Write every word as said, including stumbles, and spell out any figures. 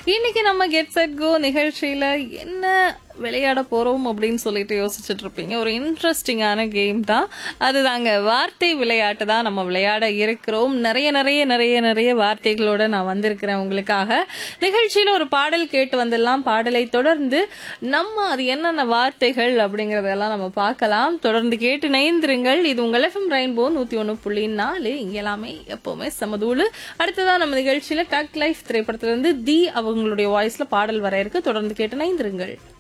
இன்னைக்கு நம்ம get set go நிகழ்ச்சியில என்ன விளையாட போறோம் அப்படின்னு சொல்லிட்டு யோசிச்சுட்டு இருப்பீங்க. ஒரு இன்ட்ரெஸ்டிங்கான கேம் தான் அதுதாங்க. வார்த்தை விளையாட்டு தான் நம்ம விளையாட இருக்கிறோம். நிறைய நிறைய நிறைய நிறைய வார்த்தைகளோட நான் வந்திருக்கிறேன் உங்களுக்காக. நிகழ்ச்சியில ஒரு பாடல் கேட்டு வந்துடலாம். பாடலை தொடர்ந்து நம்ம அது என்னென்ன வார்த்தைகள் அப்படிங்கறதெல்லாம் நம்ம பார்க்கலாம். தொடர்ந்து கேட்டு நயந்திருங்கள். இது உங்கள் எஃப்எம் ரெயின்போ நூத்தி ஒண்ணு புள்ளி நாலு. இங்க எல்லாமே எப்பவுமே சமதூளு. அடுத்ததான் நம்ம நிகழ்ச்சியில டக் லைஃப் திரைப்படத்துல இருந்து தி அவங்களுடைய வாய்ஸ்ல பாடல் வர இருக்கு. தொடர்ந்து கேட்டு நயந்திருங்கள்.